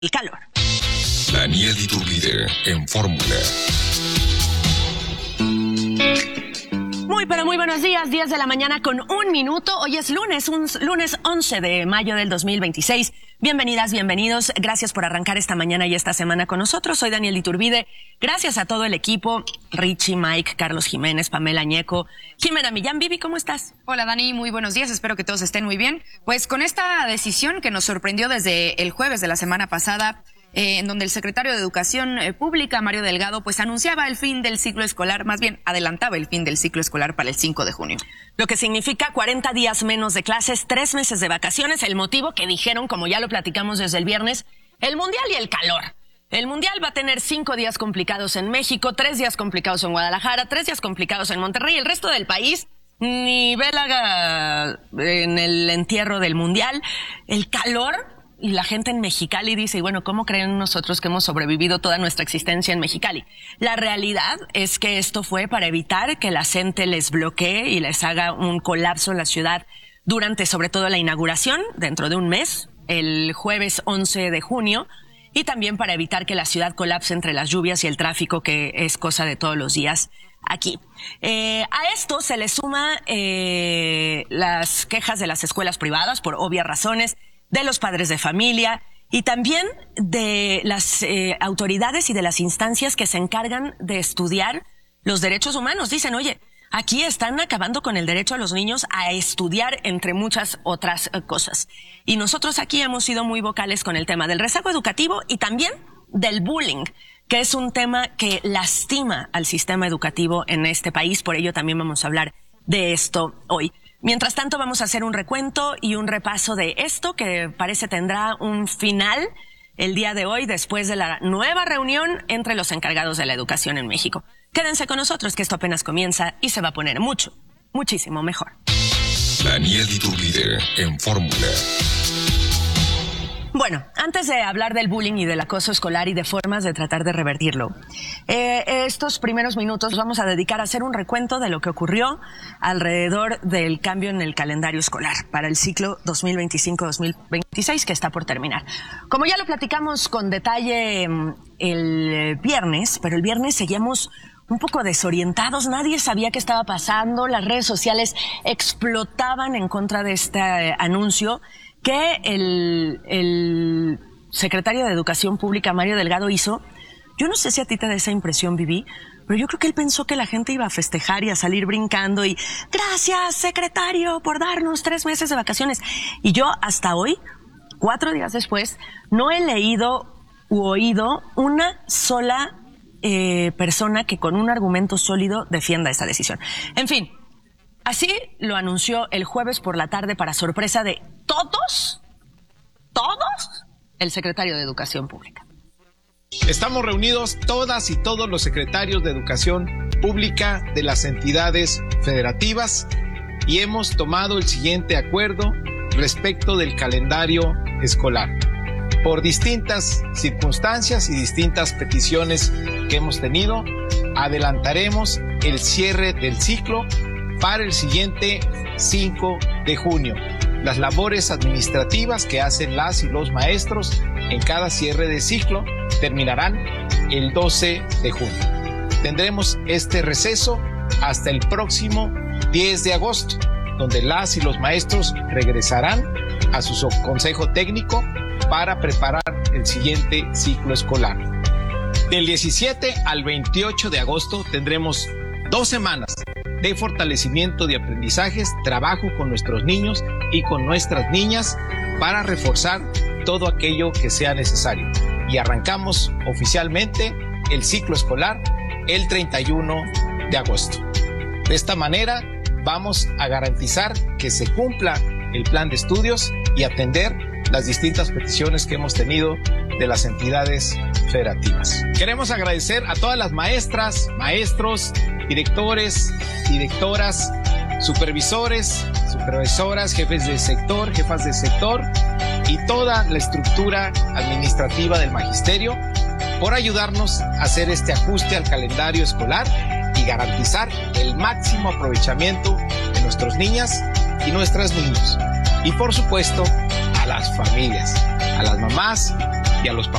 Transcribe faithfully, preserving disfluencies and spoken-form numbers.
El calor. Daniel Iturbide en Fórmula. Muy, pero muy buenos días, diez de la mañana con un minuto. Hoy es lunes, un lunes once de mayo del dos mil veintiséis. Bienvenidas, bienvenidos. Gracias por arrancar esta mañana y esta semana con nosotros. Soy Daniel Iturbide. Gracias a todo el equipo. Richie, Mike, Carlos Jiménez, Pamela Ñeco, Jimena Millán. Vivi, ¿cómo estás? Hola, Dani. Muy buenos días. Espero que todos estén muy bien. Pues con esta decisión que nos sorprendió desde el jueves de la semana pasada, Eh, en donde el secretario de Educación eh, Pública, Mario Delgado, pues anunciaba el fin del ciclo escolar, más bien adelantaba el fin del ciclo escolar para el cinco de junio. Lo que significa cuarenta días menos de clases, tres meses de vacaciones. El motivo que dijeron, como ya lo platicamos desde el viernes, el Mundial y el calor. El Mundial va a tener cinco días complicados en México, tres días complicados en Guadalajara, tres días complicados en Monterrey. El resto del país ni vela en el entierro del Mundial. El calor. Y la gente en Mexicali dice, y bueno, ¿cómo creen nosotros que hemos sobrevivido toda nuestra existencia en Mexicali? La realidad es que esto fue para evitar que la gente les bloquee y les haga un colapso en la ciudad durante sobre todo la inauguración, dentro de un mes, el jueves once de junio, y también para evitar que la ciudad colapse entre las lluvias y el tráfico, que es cosa de todos los días aquí. Eh, a esto se le suma eh, las quejas de las escuelas privadas, por obvias razones, de los padres de familia y también de las eh, autoridades y de las instancias que se encargan de estudiar los derechos humanos. Dicen, oye, aquí están acabando con el derecho a los niños a estudiar, entre muchas otras eh, cosas. Y nosotros aquí hemos sido muy vocales con el tema del rezago educativo y también del bullying, que es un tema que lastima al sistema educativo en este país. Por ello también vamos a hablar de esto hoy. Mientras tanto, vamos a hacer un recuento y un repaso de esto que parece tendrá un final el día de hoy después de la nueva reunión entre los encargados de la educación en México. Quédense con nosotros que esto apenas comienza y se va a poner mucho, muchísimo mejor. Daniel Iturbide en Fórmula. Bueno, antes de hablar del bullying y del acoso escolar y de formas de tratar de revertirlo, eh, estos primeros minutos vamos a dedicar a hacer un recuento de lo que ocurrió alrededor del cambio en el calendario escolar para el ciclo dos mil veinticinco dos mil veintiséis que está por terminar. Como ya lo platicamos con detalle el viernes, pero el viernes seguíamos un poco desorientados, nadie sabía qué estaba pasando, las redes sociales explotaban en contra de este anuncio que el, el secretario de Educación Pública, Mario Delgado, hizo. Yo no sé si a ti te da esa impresión, Vivi, pero yo creo que él pensó que la gente iba a festejar y a salir brincando y gracias, secretario, por darnos tres meses de vacaciones. Y yo hasta hoy, cuatro días después, no he leído u oído una sola eh, persona que con un argumento sólido defienda esa decisión. En fin, así lo anunció el jueves por la tarde para sorpresa de todos, todos, el secretario de Educación Pública. Estamos reunidos todas y todos los secretarios de Educación Pública de las entidades federativas y hemos tomado el siguiente acuerdo respecto del calendario escolar. Por distintas circunstancias y distintas peticiones que hemos tenido, adelantaremos el cierre del ciclo para el siguiente cinco de junio. Las labores administrativas que hacen las y los maestros en cada cierre de ciclo terminarán el doce de junio. Tendremos este receso hasta el próximo diez de agosto, donde las y los maestros regresarán a su consejo técnico para preparar el siguiente ciclo escolar. Del diecisiete al veintiocho de agosto tendremos dos semanas de fortalecimiento de aprendizajes, trabajo con nuestros niños y con nuestras niñas para reforzar todo aquello que sea necesario. Y arrancamos oficialmente el ciclo escolar el treinta y uno de agosto. De esta manera vamos a garantizar que se cumpla el plan de estudios y atender las distintas peticiones que hemos tenido de las entidades federativas. Queremos agradecer a todas las maestras, maestros, directores, directoras, supervisores, supervisoras, jefes de sector, jefas de sector y toda la estructura administrativa del magisterio por ayudarnos a hacer este ajuste al calendario escolar y garantizar el máximo aprovechamiento de nuestras niñas y nuestros niños. Y por supuesto, a las las familias, a las mamás y a los papás.